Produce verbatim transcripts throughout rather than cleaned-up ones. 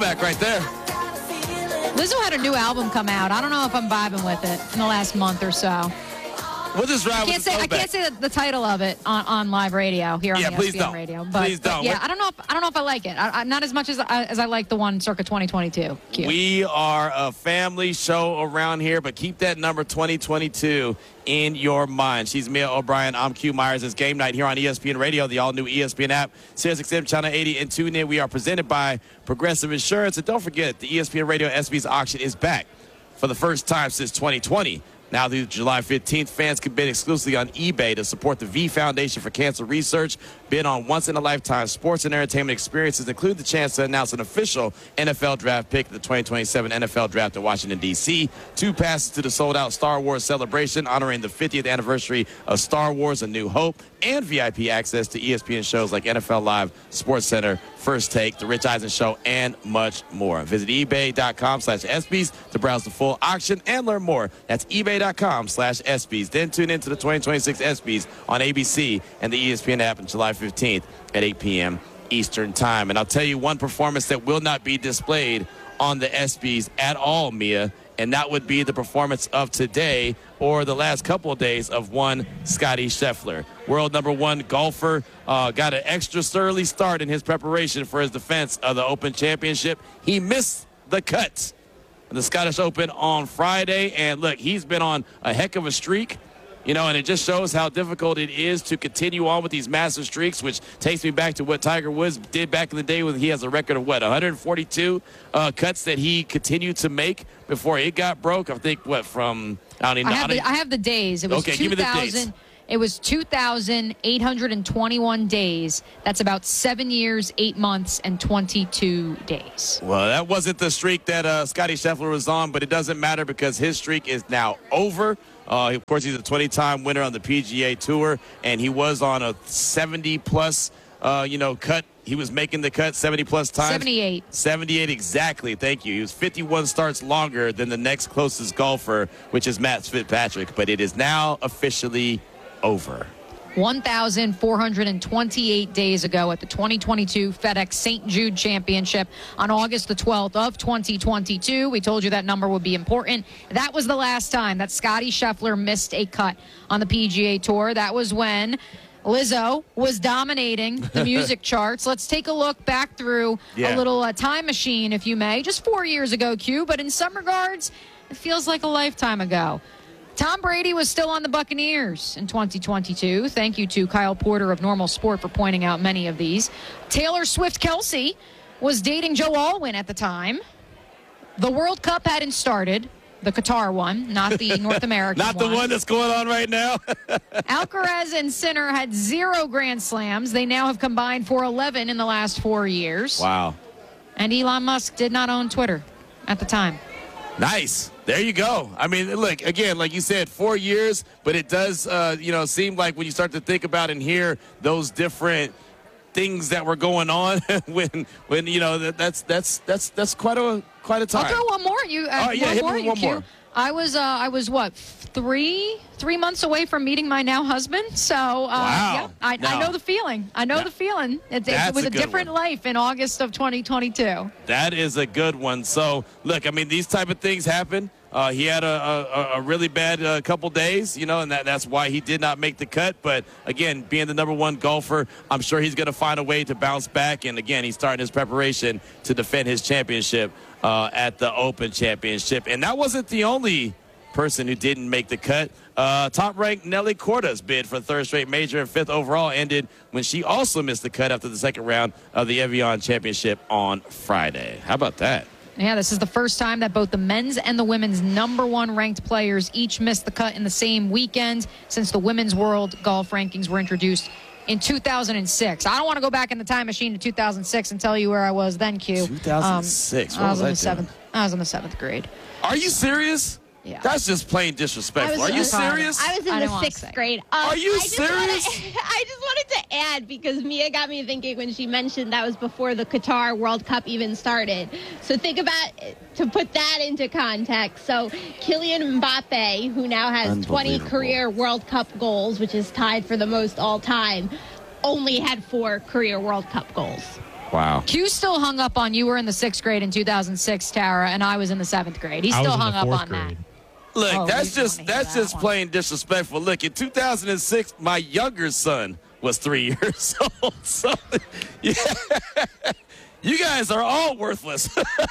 throwback right there. Lizzo had a new album come out. I don't know if I'm vibing with it in the last month or so. We'll just ride I can't with the say I throwback. can't say the, the title of it on, on live radio here on Yeah, the please S B M don't. radio. But, Please don't. But yeah, What- I don't know if I don't know if I like it. I, I, not as much as I, as I like the one circa twenty twenty-two. Cute. We are a family show around here, but keep that number twenty twenty-two in your mind. She's Mia O'Brien. I'm Q Myers. It's game night here on E S P N Radio, the all-new E S P N app, Sirius X M Channel eighty, and tune in. We are presented by Progressive Insurance. And don't forget, the E S P N Radio S B's auction is back for the first time since twenty twenty. Now through July fifteenth, fans can bid exclusively on eBay to support the V Foundation for Cancer Research. Bid on once-in-a-lifetime sports and entertainment experiences, including the chance to announce an official N F L draft pick at the twenty twenty-seven N F L Draft in Washington, D C Two passes to the sold-out Star Wars celebration honoring the fiftieth anniversary of Star Wars A New Hope, and V I P access to E S P N shows like N F L Live, SportsCenter, First Take, The Rich Eisen Show, and much more. Visit ebay.com slash SBs to browse the full auction and learn more. That's ebay.com slash SBs. Then tune into the twenty twenty-six ESPYs on A B C and the E S P N app on July fifteenth at eight p.m. Eastern Time. And I'll tell you one performance that will not be displayed on the ESPYs at all, Mia, and that would be the performance of today or the last couple of days of one Scottie Scheffler. World number one golfer, uh, got an extra early start in his preparation for his defense of the Open Championship. He missed the cut in the Scottish Open on Friday, and look, he's been on a heck of a streak. You know, and it just shows how difficult it is to continue on with these massive streaks, which takes me back to what Tiger Woods did back in the day when he has a record of, what, one hundred forty-two uh, cuts that he continued to make before it got broke. I think, what, from, I don't even know. I have, the, I have the days. It was Okay, give me the dates. two thousand. It was two thousand eight hundred twenty-one days. That's about seven years, eight months, and twenty-two days. Well, that wasn't the streak that uh, Scottie Scheffler was on, but it doesn't matter because his streak is now over. Uh, of course, he's a twenty-time winner on the P G A Tour, and he was on a seventy-plus, uh, you know, cut. He was making the cut seventy-plus times. seventy-eight. seventy-eight, exactly. Thank you. He was fifty-one starts longer than the next closest golfer, which is Matt Fitzpatrick. But it is now officially over. one thousand four hundred twenty-eight days ago at the twenty twenty-two FedEx Saint Jude Championship on August the twelfth of twenty twenty-two. We told you that number would be important. That was the last time that Scottie Scheffler missed a cut on the P G A Tour. That was when Lizzo was dominating the music charts. Let's take a look back through Yeah. a little uh, time machine, if you may. Just four years ago, Q, but in some regards, it feels like a lifetime ago. Tom Brady was still on the Buccaneers in twenty twenty-two. Thank you to Kyle Porter of Normal Sport for pointing out many of these. Taylor Swift-Kelsey was dating Joe Alwyn at the time. The World Cup hadn't started, the Qatar one, not the North American Not one. the one that's going on right now. Alcaraz and Sinner had zero Grand Slams. They now have combined for eleven in the last four years. Wow. And Elon Musk did not own Twitter at the time. Nice. There you go. I mean, look, again, like you said, four years, but it does, uh, you know, seem like when you start to think about and hear those different things that were going on when, when you know, that, that's that's that's that's quite a quite a time. I'll throw one more. You, uh, Oh, yeah, one hit me more. with you one Q. more. I was, uh, I was what, three, three months away from meeting my now husband. So, uh, Wow. yeah, I, Now- I know the feeling. I know Now- the feeling. It, That's it was a a, good different one. life in August of twenty twenty-two. That is a good one. So, look, I mean, these type of things happen. Uh, he had a, a, a really bad uh, couple days, you know, and that, that's why he did not make the cut. But, again, being the number one golfer, I'm sure he's going to find a way to bounce back. And, again, he's starting his preparation to defend his championship uh, at the Open Championship. And that wasn't the only person who didn't make the cut. Uh, top-ranked Nelly Corda's bid for third straight major and fifth overall ended when she also missed the cut after the second round of the Evian Championship on Friday. How about that? Yeah, this is the first time that both the men's and the women's number one ranked players each missed the cut in the same weekend since the women's world golf rankings were introduced in two thousand six. I don't want to go back in the time machine to two thousand six and tell you where I was then, Q. two thousand six. Um, What I was was in I the doing? seventh. I was in the seventh grade. Are you serious? Yeah. That's just plain disrespectful. I was- Are you I'm sorry. serious? I was in I the didn't wanna sixth say. grade. Um, Are you I just wanna- serious? I just wanted to add, because Mia got me thinking when she mentioned that was before the Qatar World Cup even started. So think about, to put that into context. So Kylian Mbappe, who now has twenty Unbelievable. career World Cup goals, which is tied for the most all time, only had four career World Cup goals. Wow. Q still hung up on you were in the sixth grade in two thousand six, Tara, and I was in the seventh grade. He I still was in hung the up fourth on grade. that. Look, Oh, that's we don't just wanna hear that's that just one. plain disrespectful. Look, in two thousand six, my younger son was three years old. So, yeah, you guys are all worthless.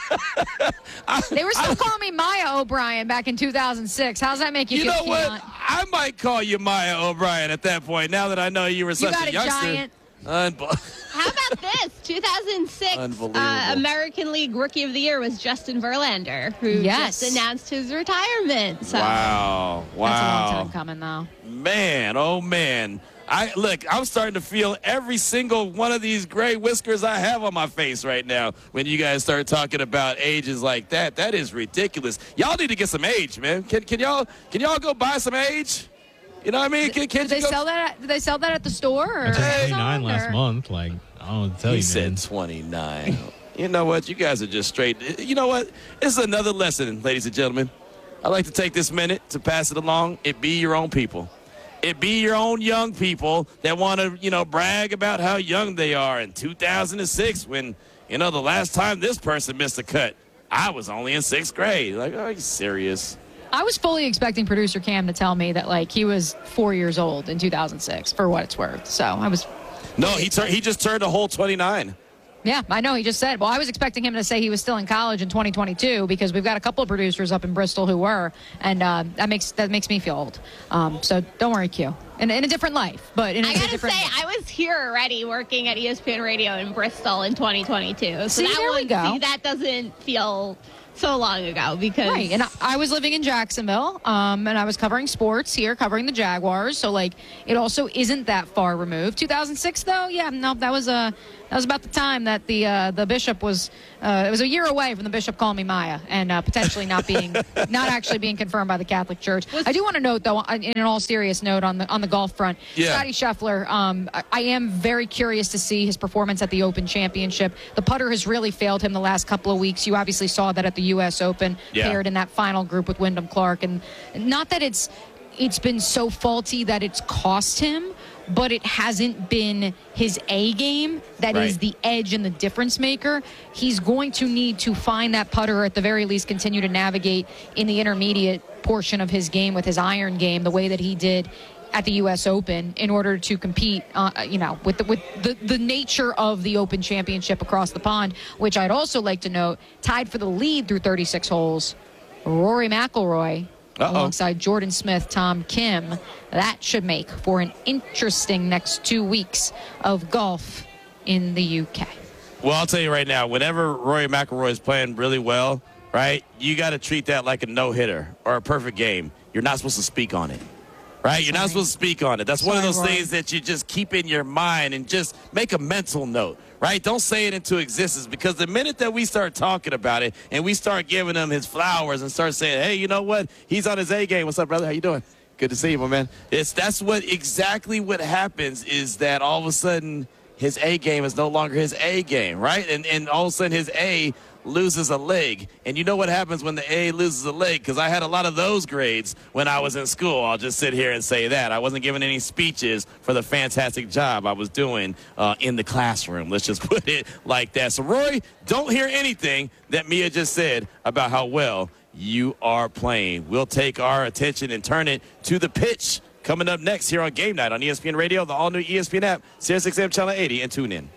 I, They were still I, calling me Maya O'Brien back in two thousand six. How's that make you, you feel, know what? Keon? I might call you Maya O'Brien at that point. Now that I know you were You such got a a youngster. giant. Unbe- How about this? two thousand six Unbelievable. uh, American League Rookie of the Year was Justin Verlander, who Yes. just announced his retirement. So. Wow! Wow! That's a long time coming, though. Man, oh man. I look, I'm starting to feel every single one of these gray whiskers I have on my face right now when you guys start talking about ages like that. That is ridiculous. Y'all need to get some age, man. Can can y'all can y'all go buy some age? You know what I mean? Can, can Did they you go- sell that? At, did they sell that at the store? Or I turned twenty-nine Amazon, last or- month. Like, I don't know what to tell He you, said man. twenty-nine. You know what? You guys are just straight. You know what? This is another lesson, ladies and gentlemen. I'd like to take this minute to pass it along. It be your own people. It be your own young people that want to, you know, brag about how young they are. In two thousand six, when, you know, the last time this person missed a cut, I was only in sixth grade. Like, are you serious? I was fully expecting producer Cam to tell me that, like, he was four years old in two thousand six, for what it's worth. So I was, No, he tur- he just turned a whole twenty-nine. yeah, I know. He just said, well, I was expecting him to say he was still in college in twenty twenty-two because we've got a couple of producers up in Bristol who were, and uh, that makes that makes me feel old. Um, so don't worry, Q. In, in a different life, but in a I gotta different. say, I was here already working at E S P N Radio in Bristol in twenty twenty-two. So See, that there we one, go. see, that doesn't feel so long ago because Right, and I, I was living in Jacksonville, um, and I was covering sports here, covering the Jaguars. So, like, it also isn't that far removed. two thousand six, though, yeah, no, that was uh, that was about the time that the uh, the bishop was. Uh, it was a year away from the bishop calling me Maya, and uh, potentially not being, not actually being confirmed by the Catholic Church. I do want to note, though, in an all serious note on the on the golf front, Yeah. Scotty Scheffler. Um, I, I am very curious to see his performance at the Open Championship. The putter has really failed him the last couple of weeks. You obviously saw that at the U S Open, Yeah. paired in that final group with Wyndham Clark, and not that it's it's been so faulty that it's cost him, but it hasn't been his A game that is Right. the edge and the difference maker. He's going to need to find that putter, or at the very least continue to navigate in the intermediate portion of his game with his iron game the way that he did at the U S Open in order to compete, uh, you know, with the, with the, the nature of the Open Championship across the pond, which I'd also like to note, tied for the lead through thirty-six holes, Rory McIlroy, Uh-oh. alongside Jordan Smith, Tom Kim. That should make for an interesting next two weeks of golf in the U K. Well, I'll tell you right now, whenever Rory McIlroy is playing really well, right, you got to treat that like a no-hitter or a perfect game. You're not supposed to speak on it. Right? You're not Sorry. supposed to speak on it. That's one of Sorry, those Rory. things that you just keep in your mind and just make a mental note, right? Don't say it into existence, because the minute that we start talking about it and we start giving him his flowers and start saying, hey, you know what? He's on his A game. What's up, brother? How you doing? Good to see you, my man. It's that's what exactly what happens is that all of a sudden his A game is no longer his A game, right? And and all of a sudden his A loses a leg. And you know what happens when the A loses a leg? Because I had a lot of those grades when I was in school. I'll just sit here and say that. I wasn't giving any speeches for the fantastic job I was doing uh, in the classroom. Let's just put it like that. So, Roy, don't hear anything that Mia just said about how well you are playing. We'll take our attention and turn it to the pitch coming up next here on Game Night on E S P N Radio, the all-new E S P N app, Sirius X M Channel eighty, and tune in.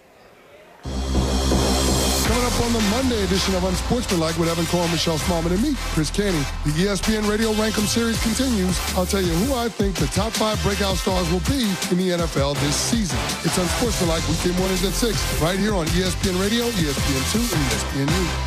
Coming up on the Monday edition of Unsportsmanlike with Evan Cole, Michelle Smallman, and me, Chris Caney. The E S P N Radio Rankum series continues. I'll tell you who I think the top five breakout stars will be in the N F L this season. It's Unsportsmanlike weekday mornings at six, right here on E S P N Radio, E S P N two, and E S P N U.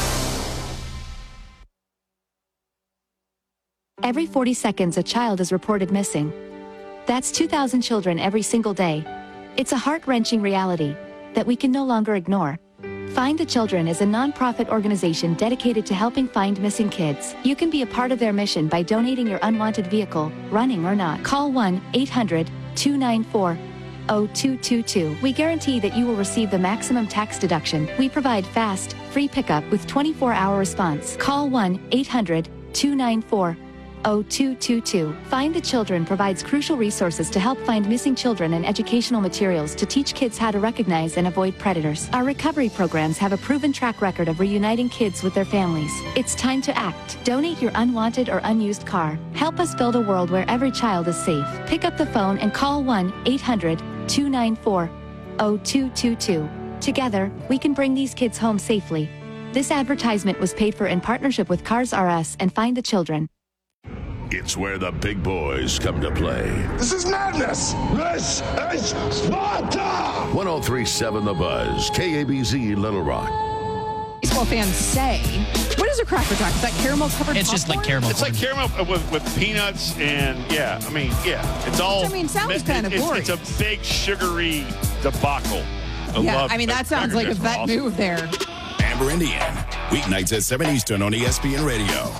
Every forty seconds, a child is reported missing. That's two thousand children every single day. It's a heart-wrenching reality that we can no longer ignore. Find the Children is a non-profit organization dedicated to helping find missing kids. You can be a part of their mission by donating your unwanted vehicle, running or not. Call one eight hundred two nine four zero two two two. We guarantee that you will receive the maximum tax deduction. We provide fast, free pickup with twenty-four hour response. Call one eight hundred two nine four oh two two two. Find the Children provides crucial resources to help find missing children and educational materials to teach kids how to recognize and avoid predators. Our recovery programs have a proven track record of reuniting kids with their families. It's time to act. Donate your unwanted or unused car. Help us build a world where every child is safe. Pick up the phone and call one eight hundred two nine four oh two two two. Together, we can bring these kids home safely. This advertisement was paid for in partnership with Cars R Us and Find the Children. It's where the big boys come to play. This is madness! This is Sparta! ten thirty-seven The Buzz, K A B Z Little Rock. Baseball fans say, what is a Cracker Jack? Is that caramel covered? It's just like caramel. It's like caramel with, with peanuts and yeah. I mean, yeah. It's all. Which, I mean, sounds it, kind of it's, glorious. it's a big sugary debacle. I yeah, love I mean that sounds like a vet awesome. move there. Amber Indian, weeknights at seven Eastern on E S P N Radio.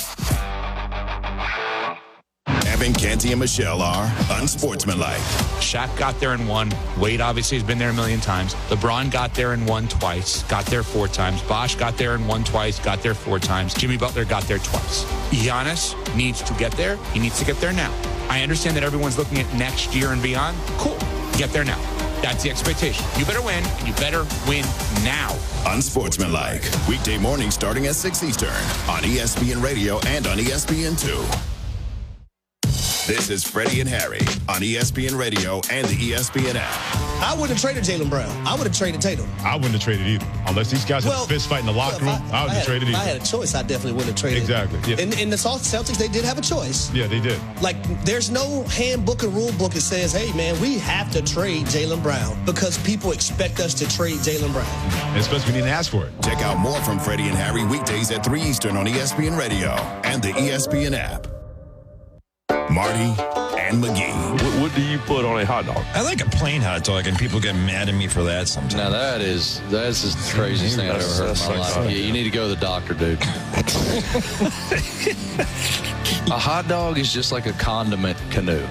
Evan, Canty, and Michelle are unsportsmanlike. Shaq got there and won. Wade obviously has been there a million times. LeBron got there and won twice. Got there four times. Bosh got there and won twice. Got there four times. Jimmy Butler got there twice. Giannis needs to get there. He needs to get there now. I understand that everyone's looking at next year and beyond. Cool. Get there now. That's the expectation. You better win, and you better win now. Unsportsmanlike. Weekday mornings starting at six Eastern on E S P N Radio and on E S P N two. This is Freddie and Harry on E S P N Radio and the E S P N app. I wouldn't have traded Jaylen Brown. I would have traded Tatum. I wouldn't have traded either. Unless these guys well, had a fist fight in the locker well, room, I, I, I would I have had, traded if either. I had a choice, I definitely wouldn't have traded. Exactly. Yeah. In, in the Celtics, they did have a choice. Yeah, they did. Like, there's no handbook or rule book that says, hey, man, we have to trade Jaylen Brown because people expect us to trade Jaylen Brown. Especially when you didn't ask for it. Check out more from Freddie and Harry weekdays at three Eastern on E S P N Radio and the E S P N app. Marty and McGee. What, what do you put on a hot dog? I like a plain hot dog, and people get mad at me for that sometimes. Now that is that's the craziest thing I've ever heard in my life. Yeah, you need to go to the doctor, dude. A hot dog is just like a condiment canoe.